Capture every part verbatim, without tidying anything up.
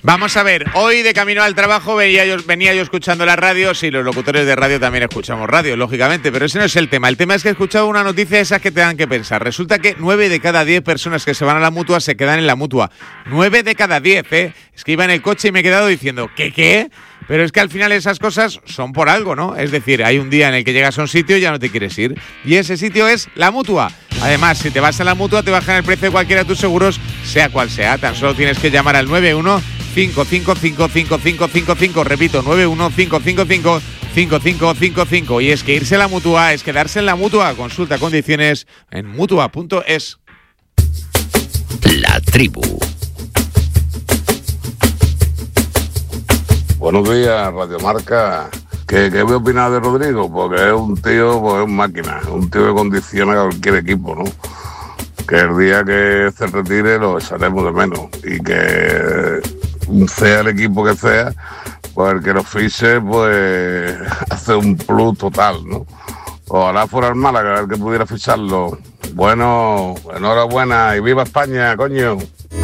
Vamos a ver, hoy de camino al trabajo venía yo, venía yo escuchando la radio. Sí, los locutores de radio también escuchamos radio, lógicamente, pero ese no es el tema. El tema es que he escuchado una noticia de esas que te dan que pensar. Resulta que nueve de cada diez personas que se van a la Mutua se quedan en la Mutua. nueve de cada diez, ¿eh? Es que iba en el coche y me he quedado diciendo, ¿qué, qué? Pero es que al final esas cosas son por algo, ¿no? Es decir, hay un día en el que llegas a un sitio y ya no te quieres ir. Y ese sitio es la Mutua. Además, si te vas a la Mutua, te bajan el precio de cualquiera de tus seguros, sea cual sea. Tan solo tienes que llamar al nueve uno cinco cinco cinco cinco cinco cinco cinco. Repito, nueve uno cinco cinco cinco cinco cinco cinco cinco. Y es que irse a la Mutua es quedarse en la Mutua. Consulta condiciones en mutua punto es. La Tribu. Buenos días, Radio Marca. ¿Qué, ¿Qué voy a opinar de Rodrigo? Porque es un tío, pues es un máquina, un tío que condiciona a cualquier equipo, ¿no? Que el día que se retire lo echaremos de menos y que sea el equipo que sea, pues el que lo fiche, pues hace un plus total, ¿no? Ojalá fuera el Málaga el que pudiera ficharlo. Bueno, enhorabuena y viva España, coño.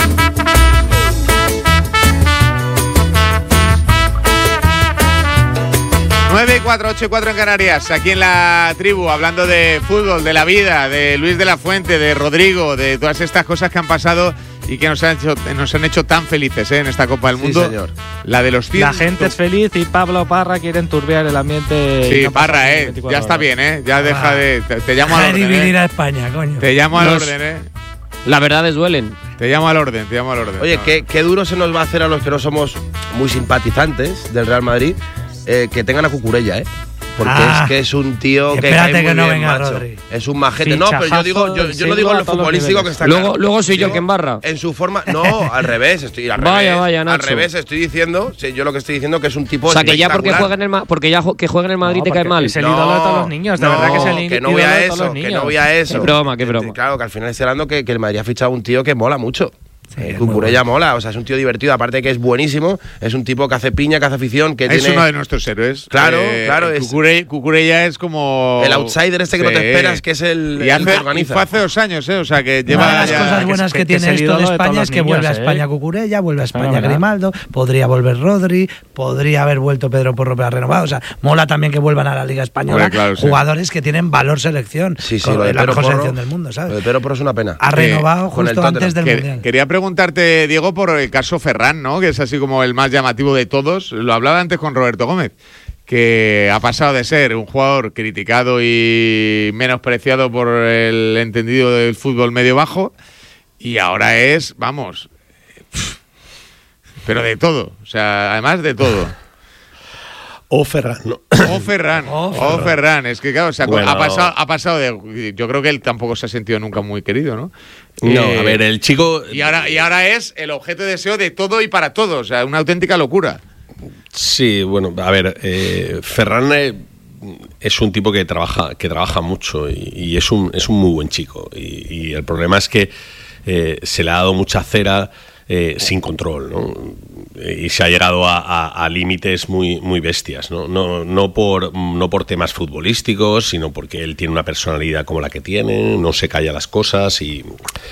nueve cuatro ocho cuatro en Canarias, aquí en la Tribu, hablando de fútbol, de la vida, de Luis de la Fuente, de Rodrigo, de todas estas cosas que han pasado y que nos han hecho, nos han hecho tan felices, ¿eh? En esta Copa del Mundo. Sí, señor. La de los La gente es feliz y Pablo Parra quiere enturbiar el ambiente. Sí, no Parra, ¿eh? Ya está horas. bien, ¿eh? Ya ah, deja de… Te, te llamo a al orden, dividir ¿eh? a España, coño. Te llamo al Los, orden, ¿eh? Las verdades duelen. Te llamo al orden, te llamo al orden. Oye, no. qué, qué duro se nos va a hacer a los que no somos muy simpatizantes del Real Madrid eh, que tengan a Cucurella, ¿eh? Porque Ah, es que es un tío que espérate cae muy que no bien, venga macho. Rodri. Es un majete. No, pero yo digo, yo, yo no digo en lo futbolístico que está Luego, claro. luego soy yo el Digo, que embarra. En su forma, no, al revés, estoy al Vaya, revés. vaya, al Nacho. revés estoy diciendo, sí, yo lo que estoy diciendo que es un tipo O sea, que ya porque espectacular. juega en el Ma- porque ya jo- que juega en el Madrid No, te cae porque mal. es el ídolo de todos los niños, de no, verdad que es el que no ídolo voy a de todos eso, los que niños. no voy a eso. Qué broma, qué broma. Claro, que al final estoy hablando que, que el Madrid ha fichado un tío que mola mucho. Sí, Eh, es muy Cucurella bueno. mola, o sea, es un tío divertido, aparte de que es buenísimo, es un tipo que hace piña, que hace afición, que Es tiene uno de nuestros héroes. Claro, Eh, claro, es- Cucure- Cucurella es como… el outsider este que no te esperas, que es el, Y el hace, que y organiza. fue hace dos años, ¿eh? O sea, que Una lleva de las ya… cosas que buenas es- que, que tiene es el esto de ídolo de todos España los es que vuelve a niños, España ¿eh? Cucurella, vuelve a España verdad. Grimaldo, podría volver Rodri, podría haber vuelto Pedro Porro para renovar. O sea, mola también que vuelvan a la Liga Española Hombre, claro, sí. jugadores que tienen valor selección. Sí, sí, con- lo de es la Pedro mejor Porro- selección del mundo, Lo ¿sabes? de Pedro Porro es una pena. Ha renovado con el justo Tottenham. antes del Que- Mundial. Quería preguntarte, Diego, por el caso Ferran, ¿no? Que es así como el más llamativo de todos. Lo hablaba antes con Roberto Gómez, que ha pasado de ser un jugador criticado y menospreciado por el entendido del fútbol medio bajo y ahora es, vamos, pero de todo. O sea, además de todo. O Ferran, ¿no? O Ferran, Oh, o Ferran. Ferran, es que claro, o sea, Bueno. ha pasado, ha pasado de, yo creo que él tampoco se ha sentido nunca muy querido, ¿no? No, Eh, a ver, el chico… y ahora, y ahora es el objeto de deseo de todo y para todos, o sea, una auténtica locura. Sí, bueno, a ver, eh, Ferran eh, es un tipo que trabaja, que trabaja mucho y, y es un es un muy buen chico. Y, y el problema es que eh, se le ha dado mucha cera eh, sin control, ¿no? Y se ha llegado a, a, a límites muy muy bestias, ¿no? No, no por no por temas futbolísticos, sino porque él tiene una personalidad como la que tiene, no se calla las cosas y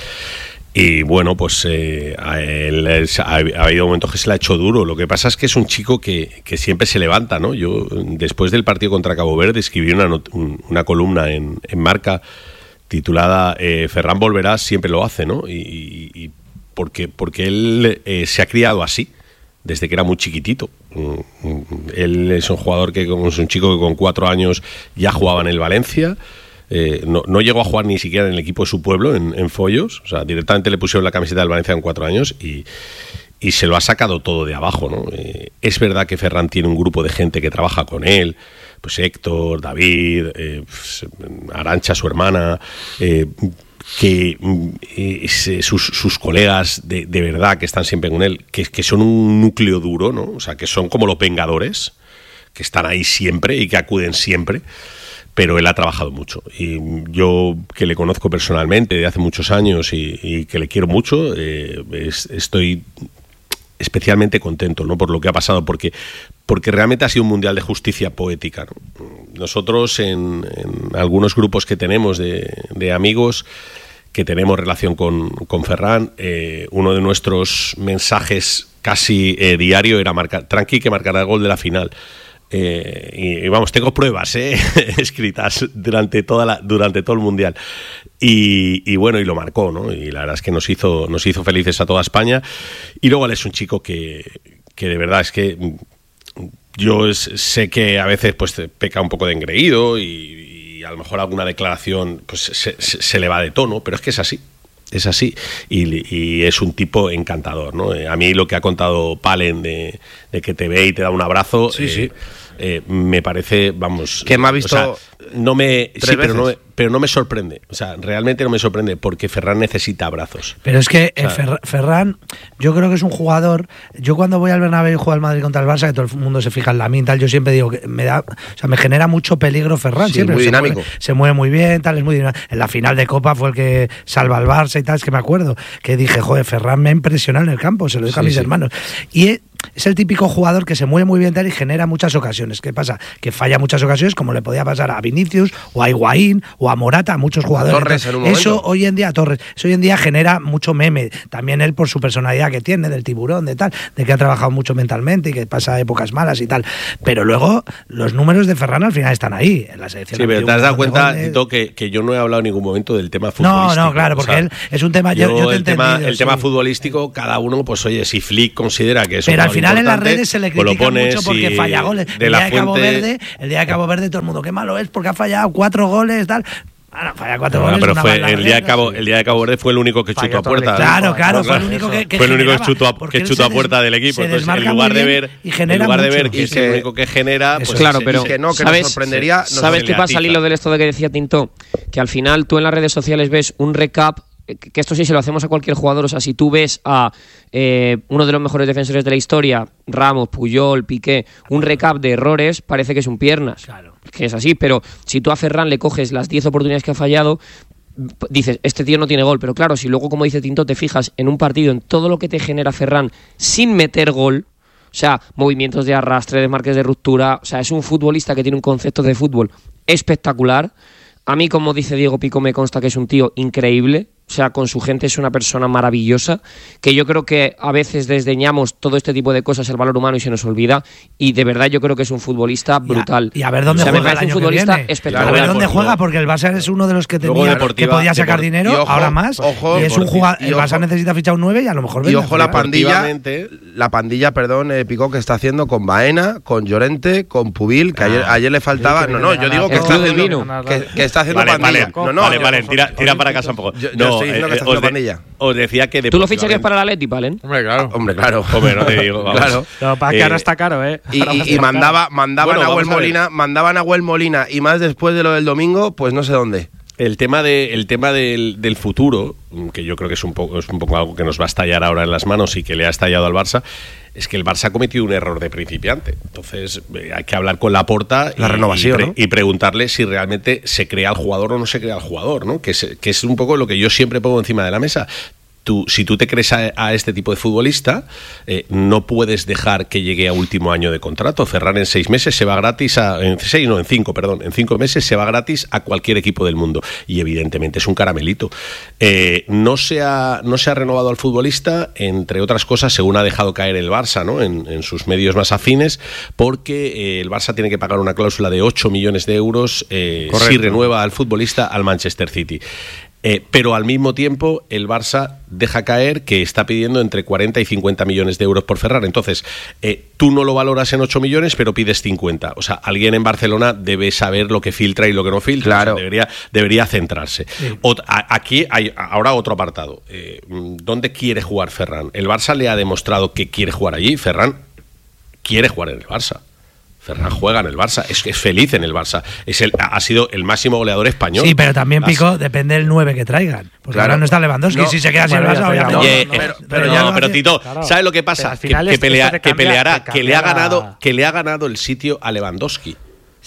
Y bueno, pues eh, a él es- ha, ha habido momentos que se le ha hecho duro. Lo que pasa es que es un chico que, que siempre se levanta, ¿no? Yo, después del partido contra Cabo Verde, escribí una, not- un- una columna en, en Marca titulada eh, Ferran volverá, siempre lo hace, ¿no? Y, y- y porque, porque él eh, se ha criado así, desde que era muy chiquitito. Mm, mm, Él es un jugador que, como es un chico que con cuatro años ya jugaba en el Valencia. Eh, no, no llegó a jugar ni siquiera en el equipo de su pueblo, en, en Follos. O sea, directamente le pusieron la camiseta del Valencia en cuatro años y, y se lo ha sacado todo de abajo, ¿no? Eh, es verdad que Ferran tiene un grupo de gente que trabaja con él, pues Héctor, David, eh, pues, Arantxa, su hermana, eh, que mm, eh, se- sus, sus colegas de, de verdad que están siempre con él, que, que son un núcleo duro, ¿no? O sea, que son como los Vengadores, que están ahí siempre y que acuden siempre. Pero él ha trabajado mucho y yo, que le conozco personalmente de hace muchos años y, y que le quiero mucho, eh, es- estoy especialmente contento, ¿no? Por lo que ha pasado, porque, porque realmente ha sido un mundial de justicia poética, ¿no? Nosotros en, en algunos grupos que tenemos de, de amigos que tenemos relación con, con Ferran, eh, uno de nuestros mensajes casi eh, diario era marcar, tranqui que marcará el gol de la final. Eh, y, y vamos, tengo pruebas eh, escritas durante toda la, durante todo el mundial y, y bueno, y lo marcó, ¿no? Y la verdad es que nos hizo, nos hizo felices a toda España. Y luego él es un chico que, que de verdad es que yo es, sé que a veces pues peca un poco de engreído y, y a lo mejor alguna declaración pues se, se, se le va de tono, pero es que es así. Es así, y, y es un tipo encantador, ¿no? A mí lo que ha contado Palen de, de que te ve y te da un abrazo, sí, eh, sí. Eh, me parece, vamos... Que me ha visto... O sea, no me, sí, pero no, me, pero no me sorprende. O sea, realmente no me sorprende porque Ferran necesita abrazos. Pero es que eh, o sea, Fer, Ferran, yo creo que es un jugador. Yo cuando voy al Bernabéu y juego al Madrid contra el Barça, que todo el mundo se fija en la mina, tal, yo siempre digo que me da, o sea, me genera mucho peligro Ferran. Sí, siempre muy se dinámico. Mueve, se mueve muy bien, tal, es muy dinámico. En la final de Copa fue el que salva al Barça y tal, es que me acuerdo que dije, joder, Ferran me ha impresionado en el campo, se lo dijo sí, a mis sí. hermanos. Y es, es el típico jugador que se mueve muy bien tal y genera muchas ocasiones. ¿Qué pasa? Que falla muchas ocasiones, como le podía pasar a Vinicius o a Higuaín o a Morata, a muchos jugadores. Torres en un eso momento. hoy en día, Torres, eso hoy en día genera mucho meme. También él por su personalidad que tiene, del tiburón, de tal, de que ha trabajado mucho mentalmente y que pasa épocas malas y tal. Pero luego los números de Ferran al final están ahí, en la selección. Sí, pero te has dado cuenta, Tito, que, que yo no he hablado en ningún momento del tema No, futbolístico. no, claro, porque o sea, él es un tema. Yo, yo, yo te el tema, entendido, el sí. tema futbolístico, cada uno, pues oye, si Flick considera que es pero un al final en las importante, redes se le pues critica pones mucho porque y falla goles. De el, la día de Cabo Fuente... Verde, el día de Cabo Verde, todo el mundo, qué malo es porque ha fallado cuatro goles, tal. Bueno, falla cuatro no, goles. pero una fue bala el día de red, Cabo, sí. el día de Cabo Verde fue el único que chutó a puerta. Claro, claro, no, fue el único que, que fue el único que chutó a, porque que chutó a puerta del equipo. Entonces, en lugar de ver, en lugar de ver que es el único que genera, pues claro, pero que no, que ¿sabes, nos sorprendería. Nos ¿Sabes qué pasa al hilo de esto de que decía Tinto? Que al final tú en las redes sociales ves un recap, que esto sí se lo hacemos a cualquier jugador, o sea, si tú ves a eh, uno de los mejores defensores de la historia, Ramos, Puyol, Piqué, un recap de errores, parece que es un piernas. Claro. Que es así, pero si tú a Ferran le coges las diez oportunidades que ha fallado, dices, este tío no tiene gol, pero claro, si luego, como dice Tinto, te fijas en un partido, en todo lo que te genera Ferran sin meter gol, o sea, movimientos de arrastre, desmarques de ruptura, o sea, es un futbolista que tiene un concepto de fútbol espectacular. A mí, como dice Diego Pico, me consta que es un tío increíble. O sea, con su gente es una persona maravillosa, que yo creo que a veces desdeñamos todo este tipo de cosas, el valor humano, y se nos olvida, y de verdad yo creo que es un futbolista brutal. Y a, y a ver dónde o sea, juega me el parece año un futbolista que viene. espectacular. A ver dónde Deportivo. juega, porque el Barça es uno de los que tenía deportiva, que podía sacar deport- dinero, ojo, ahora más, ojo, y es un jugador, el y ojo, Barça necesita fichar un nueve y a lo mejor Y vende ojo a la Ferran. pandilla, Deportivamente- la pandilla, perdón, eh, Pico, que está haciendo con Baena, con Llorente, con Pubil, que ayer, ayer le faltaba. sí, No, que no, viene yo a digo ganar que el está club del haciendo, vino. que, que está haciendo Vale, pandilla. vale, no, no, vale, yo- vale, tira, tira para casa un poco. Yo- yo no, estoy diciendo que está os, haciendo pandilla. os decía que ¿Tú lo ficharías deportivamente- para el Atleti, Palen? Hombre, claro. Hombre, claro. Hombre, no te digo, vamos. Claro. Lo que pasa es que Eh, ahora está caro, ¿eh? Y, Ahora y- está y caro. mandaba, mandaban Bueno, a vamos Nahuel a ver. Molina, mandaban a Nahuel Molina, y más después de lo del domingo, pues no sé dónde. El tema de el tema del, del futuro, que yo creo que es un poco es un poco algo que nos va a estallar ahora en las manos y que le ha estallado al Barça, es que el Barça ha cometido un error de principiante. Entonces eh, hay que hablar con Laporta La y, renovación, y, pre- ¿no? y preguntarle si realmente se crea el jugador o no se crea el jugador, ¿no? Que es, que es un poco lo que yo siempre pongo encima de la mesa. Tú, si tú te crees a, a este tipo de futbolista, eh, no puedes dejar que llegue a último año de contrato. Ferran en seis meses se va gratis a, en seis no en cinco, perdón, en cinco meses se va gratis a cualquier equipo del mundo y evidentemente es un caramelito. Eh, no se ha no se ha renovado al futbolista, entre otras cosas, según ha dejado caer el Barça, ¿no? En, en sus medios más afines, porque eh, el Barça tiene que pagar una cláusula de ocho millones de euros eh, si renueva al futbolista al Manchester City. Eh, pero al mismo tiempo el Barça deja caer que está pidiendo entre cuarenta y cincuenta millones de euros por Ferran. Entonces, eh, tú no lo valoras en ocho millones, pero pides cincuenta. O sea, alguien en Barcelona debe saber lo que filtra y lo que no filtra. Claro. O sea, debería, debería centrarse. Ot- a- aquí hay ahora otro apartado. Eh, ¿Dónde quiere jugar Ferran? El Barça le ha demostrado que quiere jugar allí. Ferran quiere jugar en el Barça. Ferran juega en el Barça, es que es feliz en el Barça. Es el, ha sido el máximo goleador español. Sí, pero también, Así- Pico, depende del nueve que traigan. Porque Claro. ahora no está Lewandowski, No, si se queda sin el bueno, Barça, ya obviamente. no, Oye, no, eh, pero- pero, ya no, lo pero hace- Tito, claro. ¿sabes lo que Pero pasa? al Que, final que esto pelea- te que cambia- peleará, te que le ha cambia la- ganado, que le ha ganado el sitio a Lewandowski.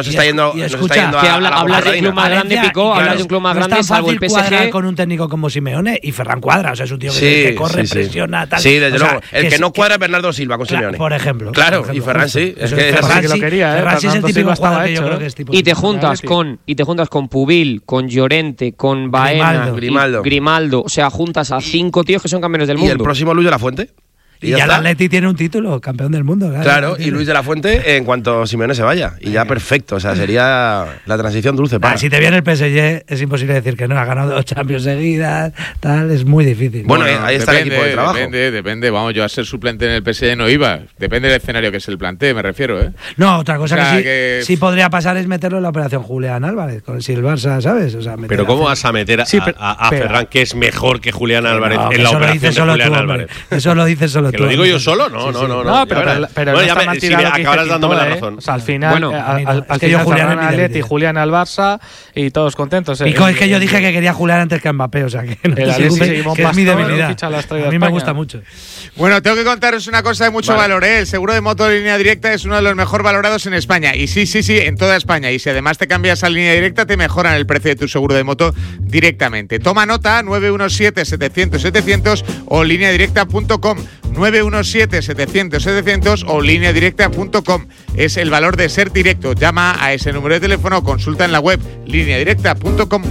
no se Y está es- yendo, y no se escucha, está yendo que a, habla- a la hablas de bombardina. club más grande, Valencia, Pico, y hablas claro, de un club más no es grande, tan salvo el fácil P S G. cuadrar con un técnico como Simeone y Ferran cuadra, o sea, es un tío que, Sí, que corre, sí, sí. presiona, tal. Sí, desde O sea, luego. El que, es- no cuadra es Bernardo Silva con Claro, Simeone. por ejemplo. Claro, por ejemplo, y Ferran justo. sí. Es Eso que es Ferran así. que lo sí- quería, ¿eh? Ferran sí es el Fernando típico Silva estaba jugador que yo hecho, creo ¿eh? que es tipo Y te Simeone. juntas sí. con y te juntas con Pubil, con Llorente, con Baena, Grimaldo. y Grimaldo. Grimaldo, o sea, juntas a cinco tíos que son campeones del ¿Y mundo. el próximo Luis de la Fuente? Y, y ya, ya el Atleti tiene un título, campeón del mundo. Claro, claro y Luis de la Fuente en cuanto Simeone se vaya. Y ya perfecto, o sea, sería la transición dulce para. Ah, si te viene el P S G, es imposible decir que no, ha ganado dos Champions seguidas, tal, es muy difícil. Bueno, bueno ahí está depende, el equipo de trabajo. Depende, depende, vamos, yo a ser suplente en el P S G no iba. Depende del escenario que se el plantee, me refiero, ¿eh? No, otra cosa o sea, que, sí, que sí podría pasar es meterlo en la operación Julián Álvarez, con si el Barça, ¿sabes? O sea, pero ¿cómo vas a meter a, sí, pero, a, a Ferran, que es mejor que Julián Álvarez no, en la operación de Julián tú, Álvarez? Eso lo dices solo ¿Que tú. ¿Lo digo yo solo? No, sí, no, sí. no, no. No, pero, pero, pero bueno, no ya me, si me acabarás dándome la razón. ¿eh? O sea, al final, bueno, eh, al, al, al que yo final Julián al Atleti, Julián al Barça y todos contentos. Pico, es que yo dije que quería Julián antes que a Mbappé, o sea, que, no te preocupes, que es mi debilidad. A mí me gusta mucho. Bueno, tengo que contaros una cosa de mucho vale. valor, ¿eh? El seguro de moto de línea directa es uno de los mejor valorados en España. Y sí, sí, sí, en toda España. Y si además te cambias a línea directa, te mejoran el precio de tu seguro de moto directamente. Toma nota, nueve uno siete, setecientos, setecientos o línea directa punto com. nueve uno siete, setecientos, setecientos o línea directa punto com. Es el valor de ser directo. Llama a ese número de teléfono o consulta en la web línea directa punto com.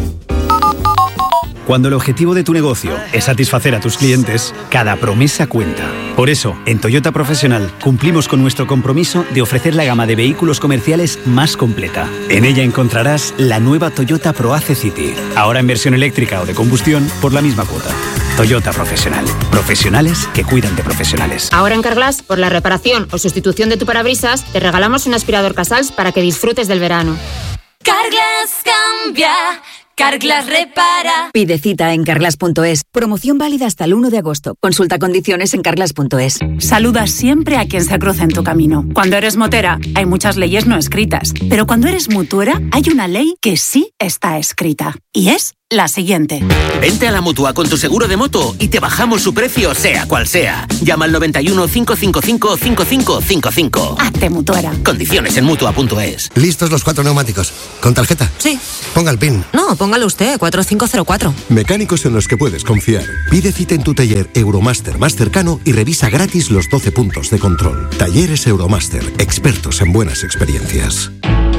Cuando el objetivo de tu negocio es satisfacer a tus clientes, cada promesa cuenta. Por eso, en Toyota Profesional cumplimos con nuestro compromiso de ofrecer la gama de vehículos comerciales más completa. En ella encontrarás la nueva Toyota ProAce City, ahora en versión eléctrica o de combustión por la misma cuota. Toyota Profesional. Profesionales que cuidan de profesionales. Ahora en Carglass, por la reparación o sustitución de tu parabrisas, te regalamos un aspirador Casals para que disfrutes del verano. Carglass cambia. Carglass repara. Pide cita en carglass punto es. Promoción válida hasta el uno de agosto. Consulta condiciones en carglass punto es. Saluda siempre a quien se cruza en tu camino. Cuando eres motera, hay muchas leyes no escritas. Pero cuando eres mutuera, hay una ley que sí está escrita. Y es la siguiente. Vente a la Mutua con tu seguro de moto y te bajamos su precio sea cual sea. Llama al noventa y uno, cinco cinco cinco, cinco cinco cinco cinco. Hazte mutuera. Condiciones en mutua punto es. ¿Listos los cuatro neumáticos? ¿Con tarjeta? Sí. Ponga el PIN. No, póngalo usted, cuatro cinco cero cuatro. Mecánicos en los que puedes confiar. Pide cita en tu taller Euromaster más cercano y revisa gratis los doce puntos de control. Talleres Euromaster, expertos en buenas experiencias.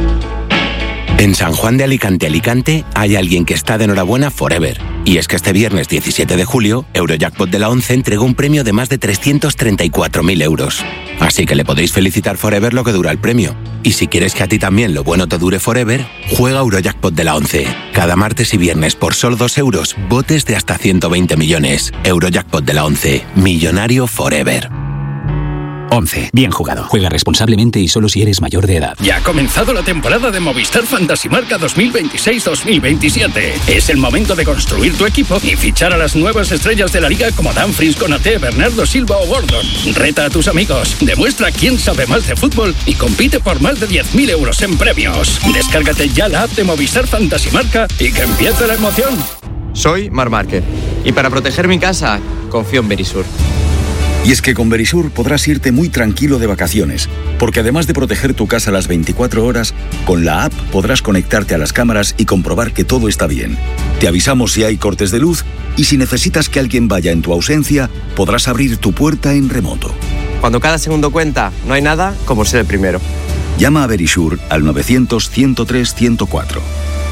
En San Juan de Alicante, Alicante, hay alguien que está de enhorabuena forever. Y es que este viernes diecisiete de julio, Eurojackpot de la once entregó un premio de más de trescientos treinta y cuatro mil euros. Así que le podéis felicitar forever lo que dura el premio. Y si quieres que a ti también lo bueno te dure forever, juega Eurojackpot de la once. Cada martes y viernes por solo dos euros, botes de hasta ciento veinte millones. Eurojackpot de la once. Millonario forever. once. Bien jugado. Juega responsablemente y solo si eres mayor de edad. Ya ha comenzado la temporada de Movistar Fantasy Marca dos mil veintiséis dos mil veintisiete. Es el momento de construir tu equipo y fichar a las nuevas estrellas de la liga como Dumfries, Konaté, Bernardo Silva o Gordon. Reta a tus amigos, demuestra quién sabe más de fútbol y compite por más de diez mil euros en premios. Descárgate ya la app de Movistar Fantasy Marca y que empiece la emoción. Soy Mar Márquez y para proteger mi casa confío en Verisur. Y es que con Verisur podrás irte muy tranquilo de vacaciones, porque además de proteger tu casa las veinticuatro horas, con la app podrás conectarte a las cámaras y comprobar que todo está bien. Te avisamos si hay cortes de luz y si necesitas que alguien vaya en tu ausencia, podrás abrir tu puerta en remoto. Cuando cada segundo cuenta, no hay nada como ser el primero. Llama a Verisur al novecientos, ciento tres, ciento cuatro.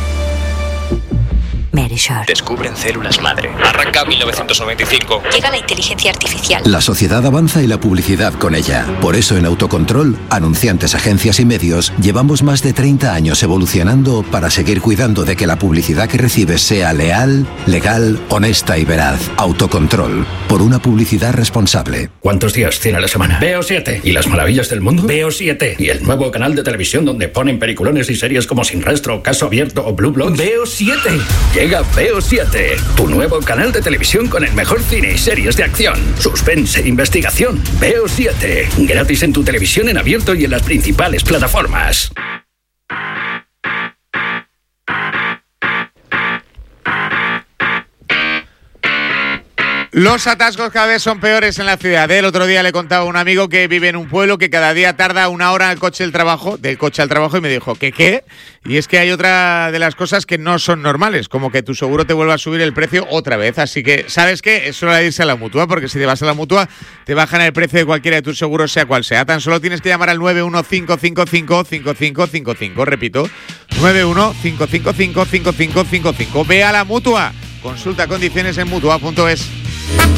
Verisur. Descubren células madre. Arranca mil novecientos noventa y cinco. Llega la inteligencia artificial. La sociedad avanza y la publicidad con ella. Por eso en Autocontrol, anunciantes, agencias y medios, llevamos más de treinta años evolucionando para seguir cuidando de que la publicidad que recibes sea leal, legal, honesta y veraz. Autocontrol. Por una publicidad responsable. ¿Cuántos días tiene la semana? Veo siete. ¿Y las maravillas del mundo? Veo siete. ¿Y el nuevo canal de televisión donde ponen peliculones y series como Sin Rastro, Caso Abierto o Blue Bloods? Veo siete. Llega Veo siete, tu nuevo canal de televisión con el mejor cine y series de acción, suspense e investigación. Veo siete, gratis en tu televisión en abierto y en las principales plataformas. Los atascos cada vez son peores en la ciudad. El otro día le contaba a un amigo que vive en un pueblo que cada día tarda una hora al coche del trabajo, del coche al trabajo, y me dijo, ¿qué qué? Y es que hay otra de las cosas que no son normales, como que tu seguro te vuelva a subir el precio otra vez. Así que, ¿sabes qué? Es hora de irse a la Mutua, porque si te vas a la Mutua, te bajan el precio de cualquiera de tus seguros, sea cual sea. Tan solo tienes que llamar al nueve uno cinco cinco cinco, cinco cinco cinco cinco. Repito, nueve uno cinco cinco cinco, cinco cinco cinco cinco. Ve a la Mutua. Consulta condiciones en mutua punto es.